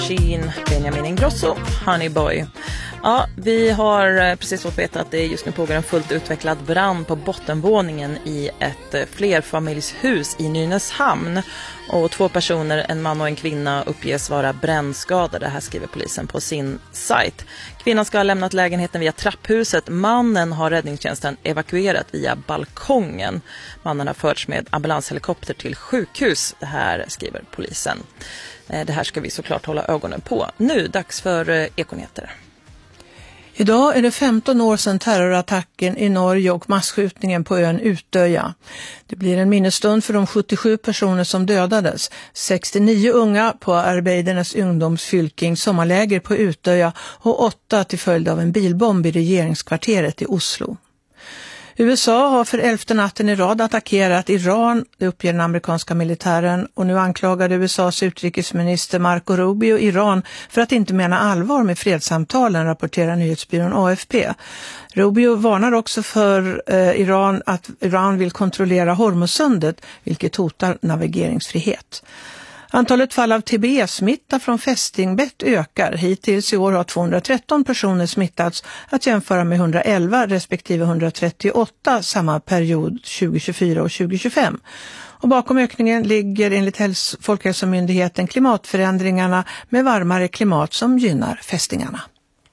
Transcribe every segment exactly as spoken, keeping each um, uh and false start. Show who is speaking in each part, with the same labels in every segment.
Speaker 1: Sheen, Benjamin Ingrosso, Honey Boy. Ja, vi har precis fått veta att det just nu pågår en fullt utvecklad brand på bottenvåningen i ett flerfamiljshus i Nynäshamn. Och två personer, en man och en kvinna, uppges vara brännskadade. Här skriver polisen på sin sajt. Kvinnan ska ha lämnat lägenheten via trapphuset. Mannen har räddningstjänsten evakuerat via balkongen. Mannen har förts med ambulanshelikopter till sjukhus. Det här skriver polisen. Det här ska vi såklart hålla ögonen på. Nu, dags för Ekonyheter.
Speaker 2: Idag är det femton år sedan terrorattacken i Norge och masskjutningen på ön Utöja. Det blir en minnesstund för de sjuttiosju personer som dödades. sextionio unga på Arbeidernes ungdomsfylking sommarläger på Utöja och åtta till följd av en bilbomb i regeringskvarteret i Oslo. U S A har för elfte natten i rad attackerat Iran, det uppger den amerikanska militären, och nu anklagade U S A:s utrikesminister Marco Rubio Iran för att inte mena allvar med fredssamtalen, rapporterar nyhetsbyrån A F P. Rubio varnar också för eh, Iran att Iran vill kontrollera Hormuzsundet, vilket hotar navigeringsfrihet. Antalet fall av T B E-smitta från fästingbett ökar. Hittills i år har tvåhundratretton personer smittats, att jämföra med hundraelva respektive hundratrettioåtta samma period tjugohundratjugofyra och tjugohundratjugofem. Och bakom ökningen ligger enligt Häls- Folkhälsomyndigheten klimatförändringarna med varmare klimat som gynnar fästingarna.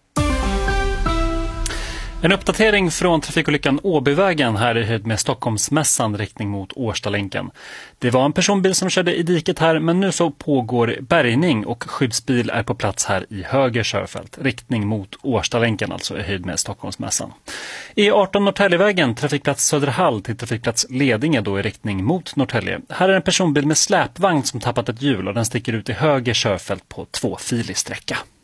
Speaker 3: En uppdatering från trafikolyckan Åbyvägen här i höjd med Stockholmsmässan riktning mot Årstalänken. Det var en personbil som körde i diket här, men nu så pågår bärgning och skyddsbil är på plats här i höger körfält. Riktning mot Årstalänken, alltså i höjd med Stockholmsmässan. E arton Norrtäljevägen, trafikplats Söderhall till trafikplats Ledinge då i riktning mot Norrtälje. Här är en personbil med släpvagn som tappat ett hjul och den sticker ut i höger körfält på tvåfilig sträcka.